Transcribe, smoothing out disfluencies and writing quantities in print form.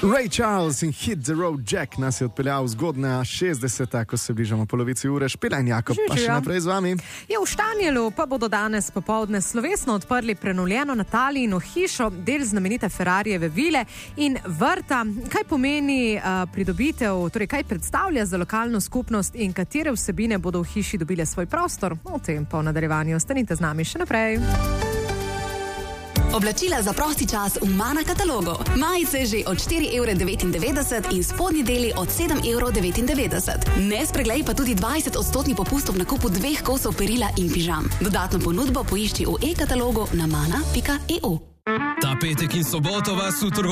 Ray Charles in Hit the Road Jack nas je odpeljal zgodnja 60, ko se bližamo polovici ure. Špela in Jakob pa še naprej z vami. Je v Štanjelu pa bodo danes popoldne slovesno odprli prenovljeno Natalijino hišo, del znamenite Ferrarijeve vile in vrta. Kaj pomeni pridobitev, torej kaj predstavlja za lokalno skupnost in katere vsebine bodo v hiši dobile svoj prostor? O tem pa v nadaljevanju. Ostanite z nami še naprej. Oblačila za prosti čas v Mana katalogu. Majice že od 4,99 € in spodnji deli od 7,99 €. Ne spreglej pa tudi 20% popustov na nakupu 2 kosov perila in pižam. Dodatno ponudbo poišči v e-katalogu na mana.eu. Ta petek in soboto vas v trgovini